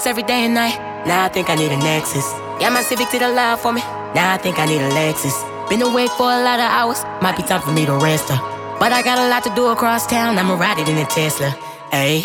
every day and night. Now I think I need a Nexus. Got my Civic to the loud for me. Now I think I need a Lexus. Been awake for a lot of hours. Might be time for me to rest her. But I got a lot to do across town. I'ma ride it in a Tesla. Ayy.